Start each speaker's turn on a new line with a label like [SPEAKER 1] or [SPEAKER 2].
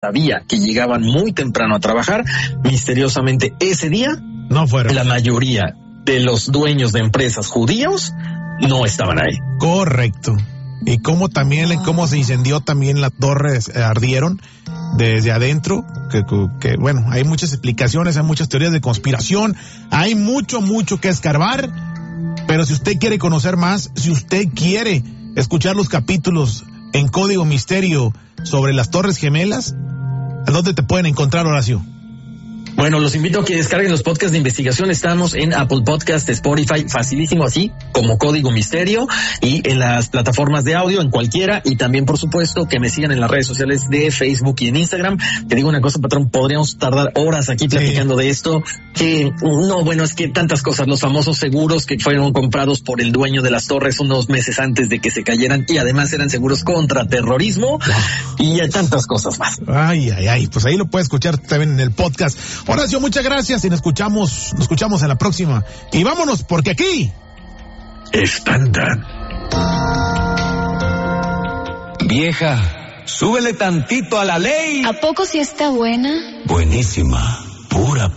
[SPEAKER 1] sabía que llegaban muy temprano a trabajar, misteriosamente ese día
[SPEAKER 2] no fueron.
[SPEAKER 1] La mayoría de los dueños de empresas judíos no estaban ahí.
[SPEAKER 2] Correcto. Y cómo se incendió también las torres, ardieron desde adentro, que bueno, hay muchas explicaciones, hay muchas teorías de conspiración, hay mucho que escarbar, pero si usted quiere conocer más, si usted quiere escuchar los capítulos en Código Misterio sobre las Torres Gemelas, ¿a dónde te pueden encontrar, Horacio?
[SPEAKER 1] Bueno, los invito a que descarguen los podcasts de investigación. Estamos en Apple Podcast, Spotify, facilísimo así, como Código Misterio, y en las plataformas de audio, en cualquiera, y también, por supuesto, que me sigan en las redes sociales de Facebook y en Instagram. Te digo una cosa, patrón, podríamos tardar horas aquí platicando de esto, que no, bueno, es que tantas cosas, los famosos seguros que fueron comprados por el dueño de las torres unos meses antes de que se cayeran, y además eran seguros contra terrorismo, y tantas cosas más.
[SPEAKER 2] Ay, pues ahí lo puedes escuchar también en el podcast. Horacio, muchas gracias y nos escuchamos en la próxima. Y vámonos, porque aquí
[SPEAKER 1] espantan.
[SPEAKER 3] Vieja, súbele tantito a la ley.
[SPEAKER 4] ¿A poco sí está buena?
[SPEAKER 3] Buenísima.